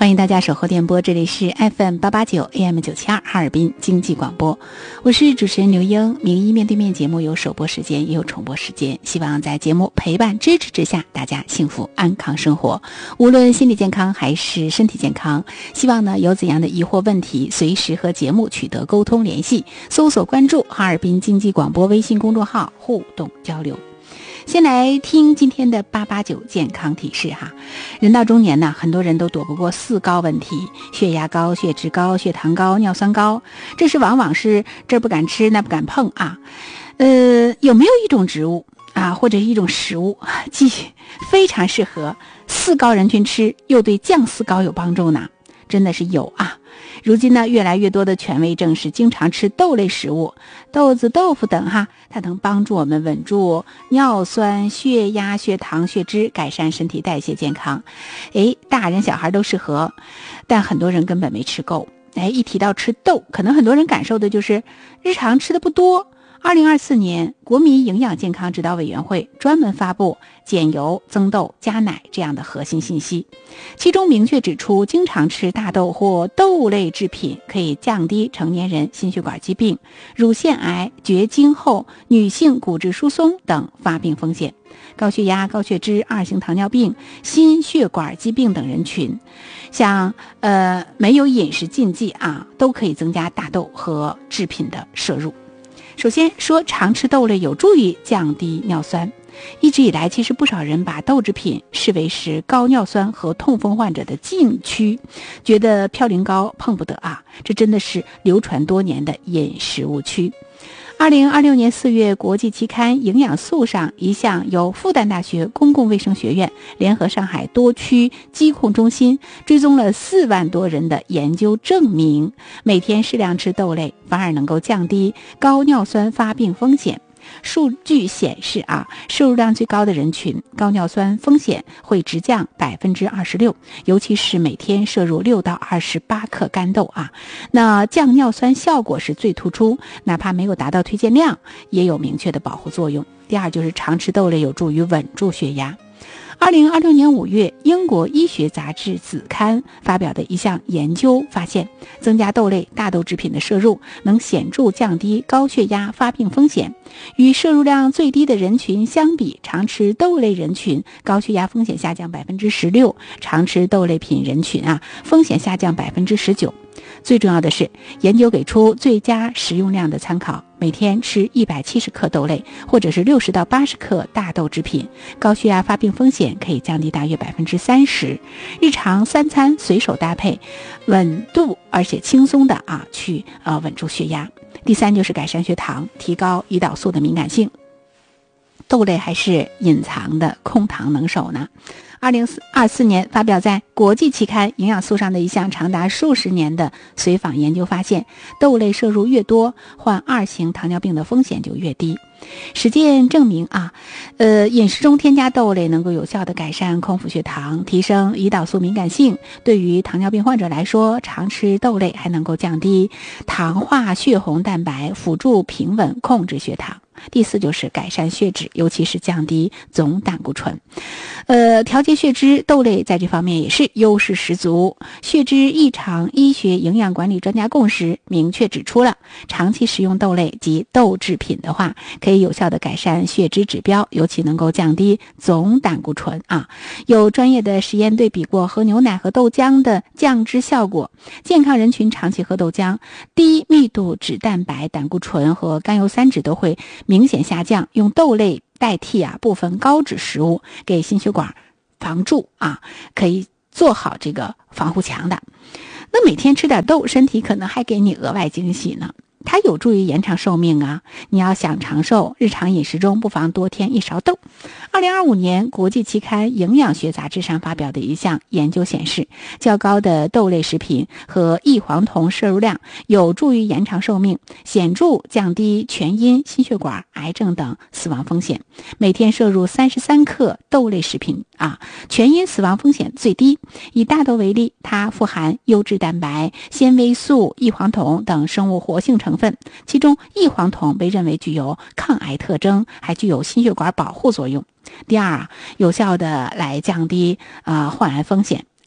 欢迎大家守候电波，这里是 FM889 AM972 哈尔滨经济广播，我是主持人刘英。名医面对面节目有首播时间也有重播时间，希望在节目陪伴支持之下，大家幸福安康生活，无论心理健康还是身体健康。希望呢有怎样的疑惑问题，随时和节目取得沟通联系，搜索关注哈尔滨经济广播微信公众号互动交流。先来听今天的889健康提示哈。人到中年呢，很多人都躲不过4高问题：血压高、血脂高、血糖高、尿酸高。这是往往是这不敢吃那不敢碰啊。有没有一种植物啊，或者一种食物，既非常适合4高人群吃，又对降4高有帮助呢？真的是有啊。如今呢，越来越多的权威证实，经常吃豆类食物，豆子、豆腐等哈，它能帮助我们稳住尿酸、血压、血糖、血脂，改善身体代谢健康。大人小孩都适合，但很多人根本没吃够。一提到吃豆，可能很多人感受的就是日常吃的不多。2024年国民营养健康指导委员会专门发布减油、增豆、加奶这样的核心信息，其中明确指出，经常吃大豆或豆类制品可以降低成年人心血管疾病、乳腺癌、绝经后女性骨质疏松等发病风险。高血压、高血脂、2型糖尿病、心血管疾病等人群，像没有饮食禁忌啊，都可以增加大豆和制品的摄入。首先说，常吃豆类有助于降低尿酸。一直以来，其实不少人把豆制品视为是高尿酸和痛风患者的禁区，觉得嘌呤高碰不得啊，这真的是流传多年的饮食误区。2026年4月，国际期刊《营养素》上一项由复旦大学公共卫生学院联合上海多区疾控中心追踪了4万多人的研究证明，每天适量吃豆类反而能够降低高尿酸发病风险。数据显示啊，摄入量最高的人群高尿酸风险会直降26%，尤其是每天摄入6到28克干豆啊，那降尿酸效果是最突出，哪怕没有达到推荐量，也有明确的保护作用。第二就是常吃豆类有助于稳住血压。2026年5月，英国医学杂志子刊发表的一项研究发现，增加豆类、大豆制品的摄入能显著降低高血压发病风险。与摄入量最低的人群相比，常吃豆类人群高血压风险下降16%，常吃豆类品人群风险下降19%。最重要的是，研究给出最佳食用量的参考，每天吃170克豆类，或者是60到80克大豆制品，高血压发病风险可以降低大约30%。日常3餐随手搭配，稳度而且轻松的去稳住血压。第三就是改善血糖，提高胰岛素的敏感性。豆类还是隐藏的控糖能手呢。2024年发表在国际期刊《营养素》上的一项长达数十年的随访研究发现，豆类摄入越多，患2型糖尿病的风险就越低。实践证明饮食中添加豆类能够有效地改善空腹血糖，提升胰岛素敏感性。对于糖尿病患者来说，常吃豆类还能够降低糖化血红蛋白，辅助平稳控制血糖。第四就是改善血脂，尤其是降低总胆固醇。调节血脂，豆类在这方面也是优势十足。血脂异常医学营养管理专家共识明确指出了，长期食用豆类及豆制品的话，可以有效的改善血脂指标，尤其能够降低总胆固醇有专业的实验对比过喝牛奶和豆浆的降脂效果，健康人群长期喝豆浆，低密度脂蛋白、胆固醇和甘油三酯都会明显下降。用豆类代替部分高脂食物，给心血管防蛀可以做好这个防护墙的。那每天吃点豆，身体可能还给你额外惊喜呢。它有助于延长寿命你要想长寿，日常饮食中不妨多添一勺豆。2025年国际期刊《营养学杂志》上发表的一项研究显示，较高的豆类食品和异黄酮摄入量有助于延长寿命，显著降低全因心血管癌症等死亡风险。每天摄入33克豆类食品全因死亡风险最低。以大豆为例，它富含优质蛋白、纤维素、异黄酮等生物活性成分，其中异黄酮被认为具有抗癌特征，还具有心血管保护作用。第二有效的来降低患癌风险。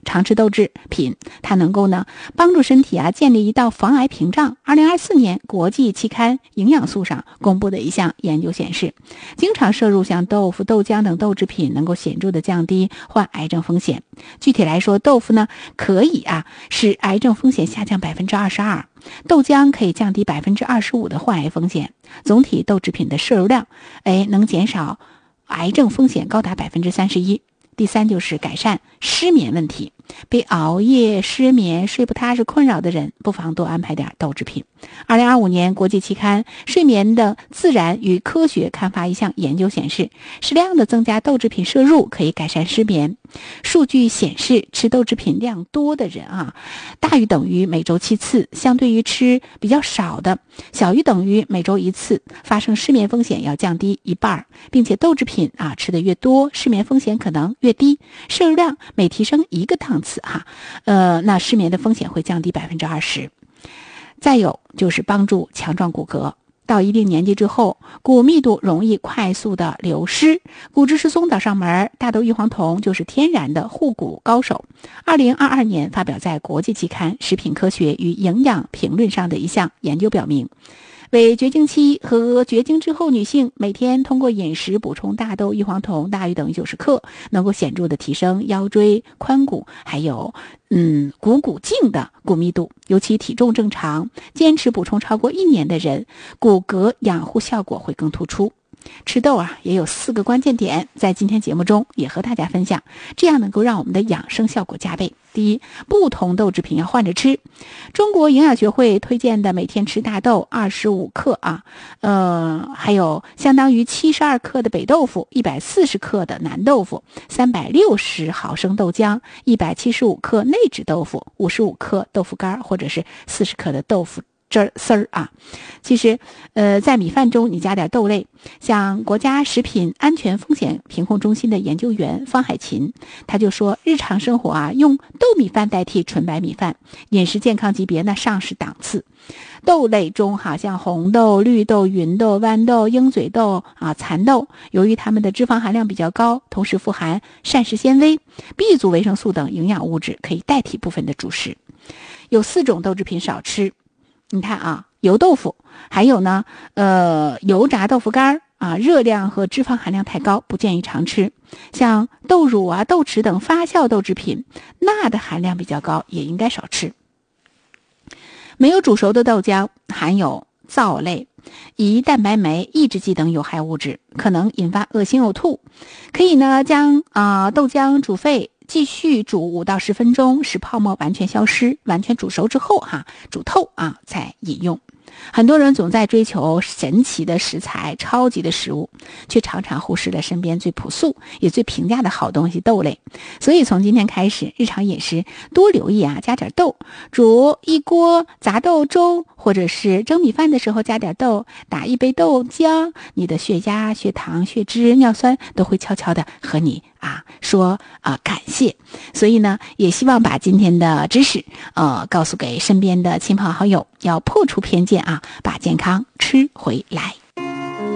常吃豆制品，它能够呢帮助身体建立一道防癌屏障。2024年国际期刊营养素上公布的一项研究显示，经常摄入像豆腐、豆浆等豆制品能够显著的降低患癌症风险。具体来说，豆腐呢可以使癌症风险下降22%，豆浆可以降低25%的患癌风险。总体豆制品的摄入量能减少癌症风险高达31%。第三就是改善失眠问题，被熬夜、失眠、睡不踏实困扰的人，不妨多安排点豆制品。2025年国际期刊《睡眠的自然与科学》刊发一项研究显示，适量的增加豆制品摄入可以改善失眠。数据显示，吃豆制品量多的人大于等于每周7次，相对于吃比较少的小于等于每周1次，发生失眠风险要降低一半，并且豆制品吃的越多，失眠风险可能越低。摄入量每提升1个档次那失眠的风险会降低20%。再有就是帮助强壮骨骼。到一定年纪之后，骨密度容易快速的流失，骨质疏松找上门，大豆异黄酮就是天然的护骨高手。2022年发表在国际期刊《食品科学与营养评论》上的一项研究表明，为绝经期和绝经之后女性每天通过饮食补充大豆异黄酮大于等于90克，能够显著的提升腰椎、髋骨还有股颈的骨密度。尤其体重正常，坚持补充超过1年的人，骨骼养护效果会更突出。吃豆也有4个关键点，在今天节目中也和大家分享，这样能够让我们的养生效果加倍。第一，不同豆制品要换着吃。中国营养学会推荐的每天吃大豆25克还有相当于72克的北豆腐、140克的南豆腐、360毫升豆浆、175克内酯豆腐、55克豆腐干或者是40克的豆腐丝儿其实在米饭中你加点豆类，像国家食品安全风险评控中心的研究员方海琴他就说，日常生活用豆米饭代替纯白米饭，饮食健康级别呢上市档次。豆类中像红豆、绿豆、芸豆、豌豆、鹰嘴豆蚕豆，由于它们的脂肪含量比较高，同时富含膳食纤维、B 族维生素等营养物质，可以代替部分的主食。有4种豆制品少吃，你看油豆腐，还有呢油炸豆腐干热量和脂肪含量太高，不建议常吃。像豆乳豆豉等发酵豆制品，钠的含量比较高，也应该少吃。没有煮熟的豆浆含有皂类、胰蛋白酶抑制剂等有害物质，可能引发恶心呕吐。可以呢将豆浆煮沸，继续煮5到10分钟，使泡沫完全消失，完全煮熟之后煮透再饮用。很多人总在追求神奇的食材、超级的食物，却常常忽视了身边最朴素也最平价的好东西豆类。所以从今天开始，日常饮食多留意加点豆，煮一锅杂豆粥，或者是蒸米饭的时候加点豆，打一杯豆浆，你的血压、血糖、血脂、尿酸都会悄悄的和你说感谢。所以呢，也希望把今天的知识告诉给身边的亲朋好友，要破除偏见把健康吃回来。